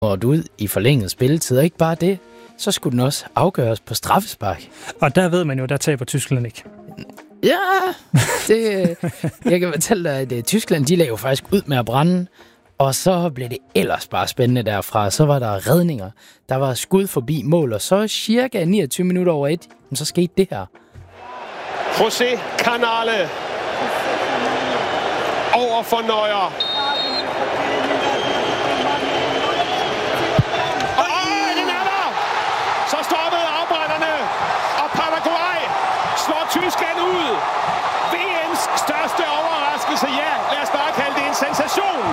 og ud i forlænget spilletid, og ikke bare det, så skulle den også afgøres på straffespark. Og der ved man jo, der taber Tyskland ikke. Ja, jeg kan fortælle dig, at Tyskland, de lagde jo faktisk ud med at brænde, og så blev det ellers bare spændende derfra. Så var der redninger, der var skud forbi mål, og så cirka 29 minutter over 1, så skete det her. José Canale over for Neuer. Den er der! Så stoppede afbrænderne, og Paraguay slår Tyskland ud. VM's største overraskelse, ja, lad os bare kalde det en sensation.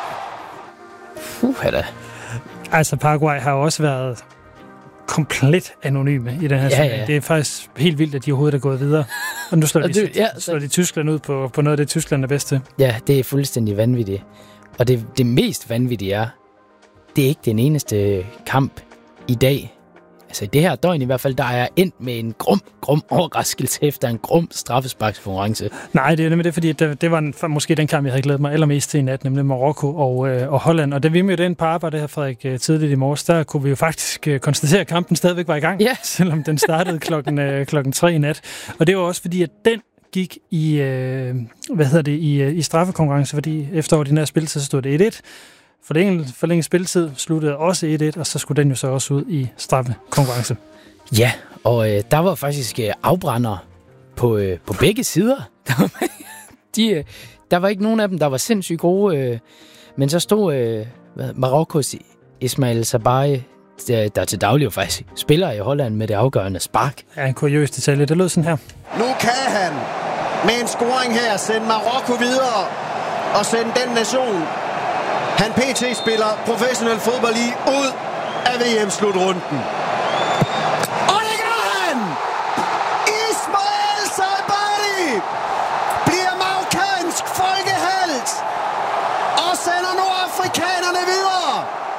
Da. Altså, Paraguay har jo også været komplet anonyme i den her serie. Det er faktisk helt vildt, at de overhovedet er gået videre. Og nu slår de Tyskland ud på noget af det, Tyskland er bedst til. Ja, det er fuldstændig vanvittigt. Og det mest vanvittige er, det er ikke den eneste kamp i dag. Altså i det her døgn i hvert fald, der er endt med en grum overraskelse efter en grum straffesparkskonkurrence. Nej, det er nemlig det, fordi det var måske den kamp, jeg havde glædet mig allermest til i nat, nemlig Marokko og Holland. Og da vi mødte ind på arbejde her, Frederik, tidligt i morges, der kunne vi jo faktisk konstatere, at kampen stadigvæk var i gang, selvom den startede klokken 3 i nat. Og det var også fordi, at den gik i straffekonkurrence, fordi efter ordinær spilletid, så stod det 1-1. Forlænget spilletid sluttede også 1-1, og så skulle den jo så også ud i straffekonkurrence. Ja, og der var faktisk afbrændere på begge sider. Der var ikke nogen af dem, der var sindssygt gode, men så stod Marokkos Ismail Sabari, der til daglig jo faktisk spiller i Holland med det afgørende spark. Ja, en kuriøs detalje. Det lød sådan her. Nu kan han med en scoring her sende Marokko videre og sende den nation, han PT spiller professionel fodbold i, ud af VM-slutrunden. Og det gør han! Ismail Sabari bliver marokkansk folkehelt og sender nordafrikanerne videre.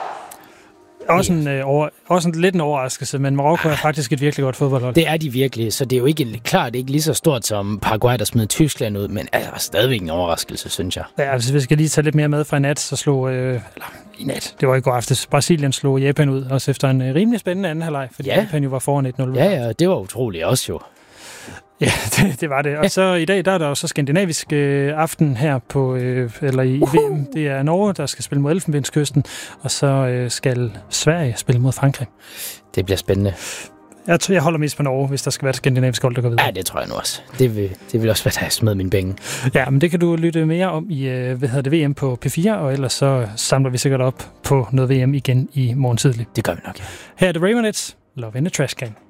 Også lidt en overraskelse, men Marokko er faktisk et virkelig godt fodboldhold. Det er de virkelig, så det er jo ikke klart ikke lige så stort som Paraguay, der smed Tyskland ud, men altså stadigvæk en overraskelse, synes jeg. Ja, hvis vi skal lige tage lidt mere med fra i nat, så slog det var i går aftes, Brasilien slog Japan ud, også efter en rimelig spændende anden halvleg, fordi Japan jo var foran 1-0. Ja, det var utroligt også jo. Ja, det var det. Og så i dag, der er der jo så skandinavisk aften her på, eller i VM. Det er Norge, der skal spille mod Elfenbenskysten, og så skal Sverige spille mod Frankrig. Det bliver spændende. Jeg holder mest på Norge, hvis der skal være et skandinavisk hold, der går videre. Ja, det tror jeg nu også. Det vil også være, der jeg smed mine penge. Ja, men det kan du lytte mere om i VM på P4, og ellers så samler vi sikkert op på noget VM igen i morgen tidlig. Det gør vi nok, ja. Her er det Ramonettes, Love in the Trash Can.